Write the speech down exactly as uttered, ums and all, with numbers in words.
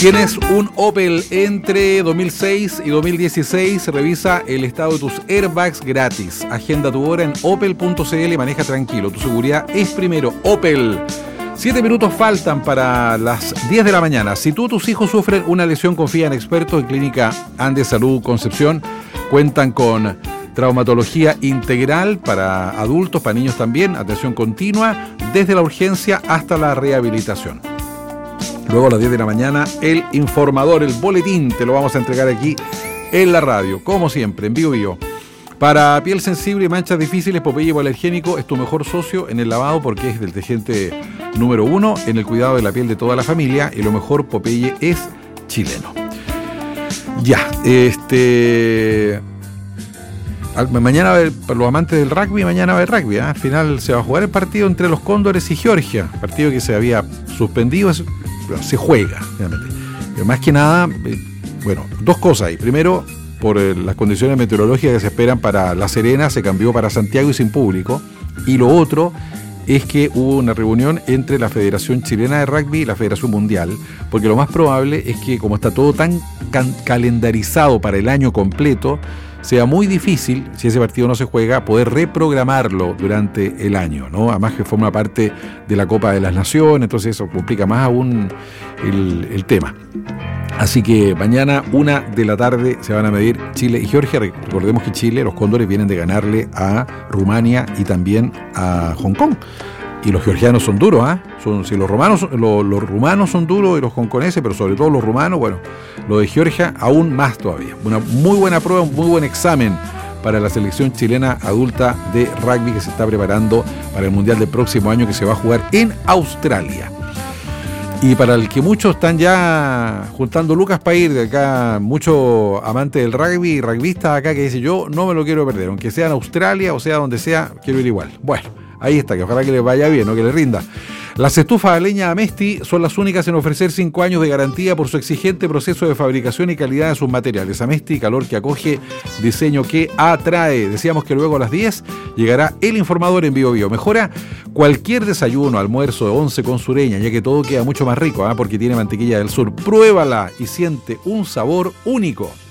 Tienes un Opel entre dos mil seis y dos mil dieciséis, revisa el estado de tus airbags gratis. Agenda tu hora en opel punto c l y maneja tranquilo. Tu seguridad es primero. Opel. Siete minutos faltan para las diez de la mañana. Si tú o tus hijos sufren una lesión, confía en expertos en Clínica Andes Salud Concepción. Cuentan con traumatología integral para adultos, para niños también, atención continua, desde la urgencia hasta la rehabilitación. Luego a las diez de la mañana, el informador, el boletín, te lo vamos a entregar aquí en la radio, como siempre, en vivo vivo. Para piel sensible y manchas difíciles, Popeye Hipoalergénico es tu mejor socio en el lavado porque es del detergente número uno en el cuidado de la piel de toda la familia, y lo mejor, Popeye es chileno. Ya, este... Mañana, para los amantes del rugby, mañana va a haber rugby, ¿eh? Al final se va a jugar el partido entre los Cóndores y Georgia, partido que se había suspendido, se juega, realmente. Pero más que nada, bueno, dos cosas ahí. Primero, por las condiciones meteorológicas que se esperan para La Serena, se cambió para Santiago y sin público. Y lo otro es que hubo una reunión entre la Federación Chilena de Rugby y la Federación Mundial, porque lo más probable es que, como está todo tan can- calendarizado para el año completo, sea muy difícil, si ese partido no se juega, poder reprogramarlo durante el año, ¿no? Además que forma parte de la Copa de las Naciones, entonces eso complica más aún el, el tema. Así que mañana, una de la tarde, se van a medir Chile y Georgia. Recordemos que Chile, los Cóndores, vienen de ganarle a Rumania y también a Hong Kong. Y los georgianos son duros, ¿ah? ¿eh? Son, si los romanos, los, los rumanos son duros y los hongkoneses, pero sobre todo los rumanos, bueno, lo de Georgia aún más todavía. Una muy buena prueba, un muy buen examen para la selección chilena adulta de rugby que se está preparando para el Mundial del próximo año, que se va a jugar en Australia. Y para el que muchos están ya juntando lucas para ir de acá, muchos amantes del rugby y rugbyistas acá que dicen, yo no me lo quiero perder, aunque sea en Australia o sea donde sea, quiero ir igual. Bueno, ahí está, que ojalá que les vaya bien, ¿no? Que les rinda. Las estufas a leña Amesti son las únicas en ofrecer cinco años de garantía por su exigente proceso de fabricación y calidad de sus materiales. Amesti, calor que acoge, diseño que atrae. Decíamos que luego a las diez llegará el informador en Vivo Vivo. Mejora cualquier desayuno, almuerzo, once con Sureña, ya que todo queda mucho más rico, ¿eh? Porque tiene mantequilla del sur. Pruébala y siente un sabor único.